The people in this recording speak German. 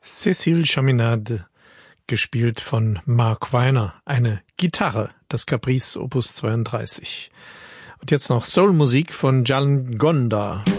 Cécile Chaminade, gespielt von Mark Weiner, eine Gitarre, das Caprice Opus 32. Und jetzt noch Soulmusik von Djalan Gonda.